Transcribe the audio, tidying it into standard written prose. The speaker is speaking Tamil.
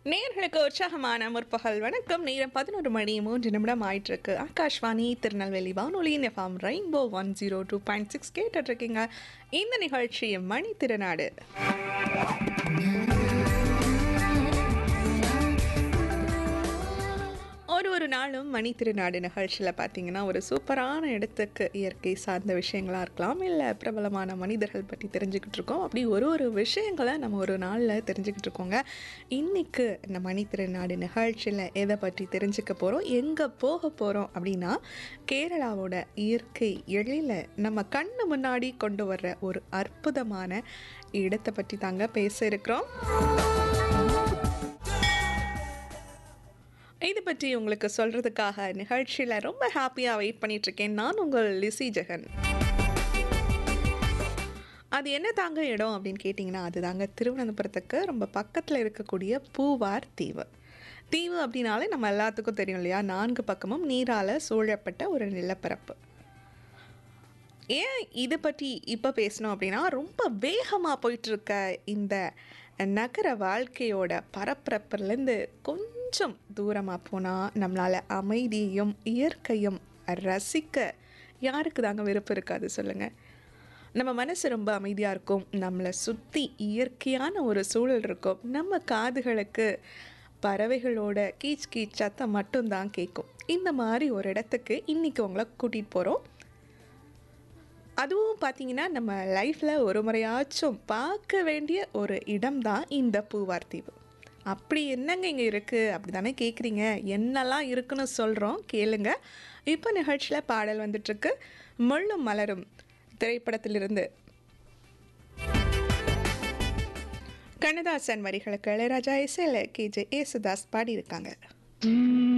நேர்களுக்கு உற்சாகமான முற்பகல் வணக்கம். நேரம் 11:03 ஆயிட்டிருக்கு. ஆகாஷ்வாணி திருநெல்வேலி வானொலியின் எஃப்எம் ரெயின்போ 102.6 கேட்டுட்ருக்கீங்க. இந்த நிகழ்ச்சி மணி திருநாடு. ஒரு நாளும் மணி திருநாடு நிகழ்ச்சியில் பார்த்தீங்கன்னா ஒரு சூப்பரான இடத்துக்கு இயற்கை சார்ந்த விஷயங்களாக இருக்கலாம், இல்லை பிரபலமான மனிதர்கள் பற்றி தெரிஞ்சுக்கிட்டு இருக்கோம். அப்படி ஒரு விஷயங்களை நம்ம ஒரு நாளில் தெரிஞ்சுக்கிட்டு இருக்கோங்க. இன்றைக்கு இந்த மணி திருநாடு நிகழ்ச்சியில் எதை பற்றி தெரிஞ்சுக்க போகிறோம், எங்கே போக போகிறோம் அப்படின்னா, கேரளாவோட இயற்கை எழில நம்ம கண்ணு முன்னாடி கொண்டு வர்ற ஒரு அற்புதமான இடத்தை பற்றி தாங்க பேச இருக்கிறோம். இது பற்றி உங்களுக்கு சொல்கிறதுக்காக நிகழ்ச்சியில் ரொம்ப ஹாப்பியாக வெயிட் பண்ணிகிட்ருக்கேன். நான் உங்கள் லிசி ஜெகன். அது என்ன தாங்க இடம் அப்படின்னு கேட்டிங்கன்னா, அது தாங்க திருவனந்தபுரத்துக்கு ரொம்ப பக்கத்தில் இருக்கக்கூடிய பூவார் தீவு. தீவு அப்படின்னாலே நம்ம எல்லாத்துக்கும் தெரியும் இல்லையா, 4 பக்கமும் நீரால் சூழப்பட்ட ஒரு நிலப்பரப்பு. ஏன் இதை பற்றி இப்போ பேசணும் அப்படின்னா, ரொம்ப வேகமாக போயிட்டுருக்க இந்த நகர வாழ்க்கையோட பரபரப்புலேருந்து கொஞ்சம் தூரமாக போனால் நம்மளால் அமைதியையும் இயற்கையும் ரசிக்க யாருக்கு தாங்க விருப்பம் இருக்காது சொல்லுங்கள். நம்ம மனசு ரொம்ப அமைதியாக இருக்கும், நம்மளை சுற்றி இயற்கையான ஒரு சூழல் இருக்கும், நம்ம காதுகளுக்கு பறவைகளோட கீச் கீச் சத்தம் மட்டும்தான் கேட்கும். இந்த மாதிரி ஒரு இடத்துக்கு இன்றைக்கி உங்களை கூட்டிகிட்டு போகிறோம். அதுவும் பார்த்திங்கன்னா நம்ம லைஃப்பில் ஒரு முறையாச்சும் பார்க்க வேண்டிய ஒரு இடம் தான் இந்த பூவார் தீவு. அப்படி என்னங்க இங்கே இருக்குது அப்படி தானே கேட்குறீங்க? என்னெல்லாம் இருக்குன்னு சொல்கிறோம், கேளுங்க. இப்போ நிகழ்ச்சியில் பாடல் வந்துட்டுருக்கு. முள்ளும் மலரும் திரைப்படத்திலிருந்து கண்ணதாசன் வரிகளுக்கு இளையராஜா இசையில் KJ யேசுதாஸ் பாடியிருக்காங்க.